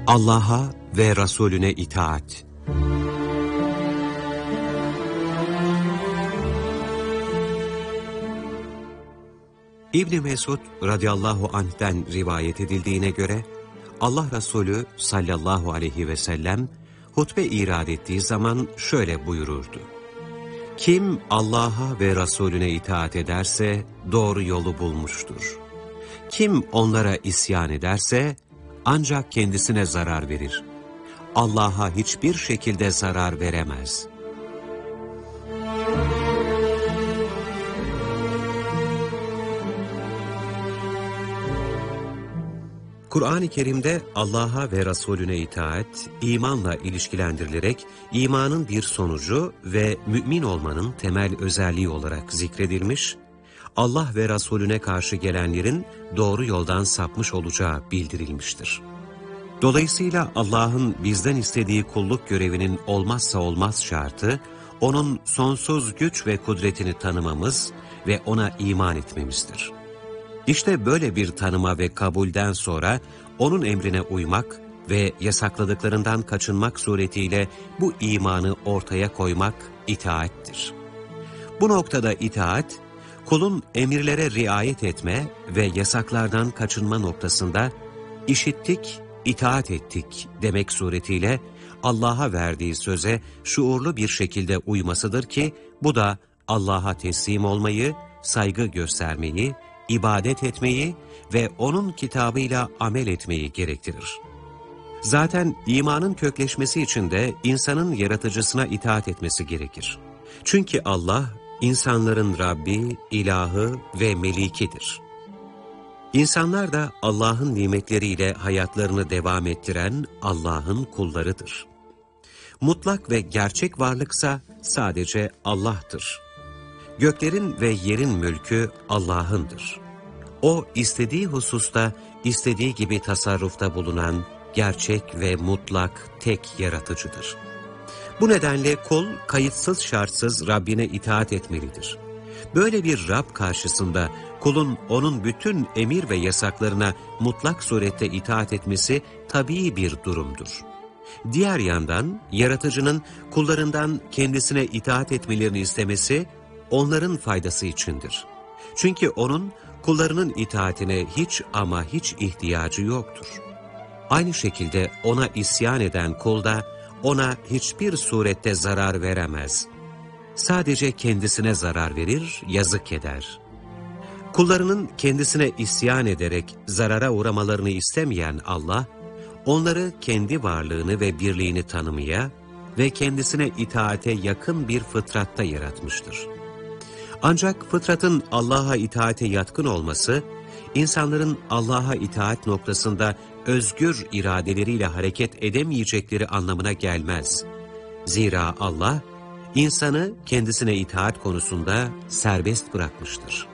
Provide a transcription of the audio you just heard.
Allah'a ve Resulüne itaat. İbn Mesud radıyallahu anh'ten rivayet edildiğine göre Allah Resulü sallallahu aleyhi ve sellem hutbe irad ettiği zaman şöyle buyururdu: Kim Allah'a ve Resulüne itaat ederse doğru yolu bulmuştur. Kim onlara isyan ederse ancak kendisine zarar verir. Allah'a hiçbir şekilde zarar veremez. Kur'an-ı Kerim'de Allah'a ve Resulüne itaat, imanla ilişkilendirilerek imanın bir sonucu ve mümin olmanın temel özelliği olarak zikredilmiş, Allah ve Resulüne karşı gelenlerin doğru yoldan sapmış olacağı bildirilmiştir. Dolayısıyla Allah'ın bizden istediği kulluk görevinin olmazsa olmaz şartı, O'nun sonsuz güç ve kudretini tanımamız ve O'na iman etmemizdir. İşte böyle bir tanıma ve kabulden sonra O'nun emrine uymak ve yasakladıklarından kaçınmak suretiyle bu imanı ortaya koymak itaattir. Bu noktada itaat, kulun emirlere riayet etme ve yasaklardan kaçınma noktasında işittik, itaat ettik demek suretiyle Allah'a verdiği söze şuurlu bir şekilde uymasıdır ki bu da Allah'a teslim olmayı, saygı göstermeyi, ibadet etmeyi ve O'nun kitabıyla amel etmeyi gerektirir. Zaten imanın kökleşmesi için de insanın yaratıcısına itaat etmesi gerekir. Çünkü Allah, insanların Rabbi, ilahı ve melikidir. İnsanlar da Allah'ın nimetleriyle hayatlarını devam ettiren Allah'ın kullarıdır. Mutlak ve gerçek varlıksa sadece Allah'tır. Göklerin ve yerin mülkü Allah'ındır. O istediği hususta istediği gibi tasarrufta bulunan gerçek ve mutlak tek yaratıcıdır. Bu nedenle kul kayıtsız şartsız Rabbine itaat etmelidir. Böyle bir Rab karşısında kulun O'nun bütün emir ve yasaklarına mutlak surette itaat etmesi tabii bir durumdur. Diğer yandan yaratıcının kullarından kendisine itaat etmelerini istemesi onların faydası içindir. Çünkü O'nun kullarının itaatine hiç ama hiç ihtiyacı yoktur. Aynı şekilde O'na isyan eden kul da O'na hiçbir surette zarar veremez. Sadece kendisine zarar verir, yazık eder. Kullarının kendisine isyan ederek zarara uğramalarını istemeyen Allah, onları kendi varlığını ve birliğini tanımaya ve kendisine itaate yakın bir fıtratta yaratmıştır. Ancak fıtratın Allah'a itaate yatkın olması, insanların Allah'a itaat noktasında özgür iradeleriyle hareket edemeyecekleri anlamına gelmez. Zira Allah, insanı kendisine itaat konusunda serbest bırakmıştır.